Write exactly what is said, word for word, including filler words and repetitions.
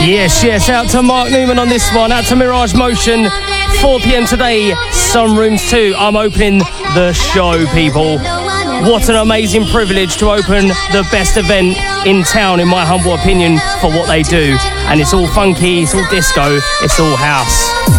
Yes, yes, out to Mark Newman on this one, out to Mirage Motion, four p.m. today, Sunrooms two. I'm opening the show, people. What an amazing privilege to open the best event in town, in my humble opinion, for what they do. And it's all funky, it's all disco, it's all house.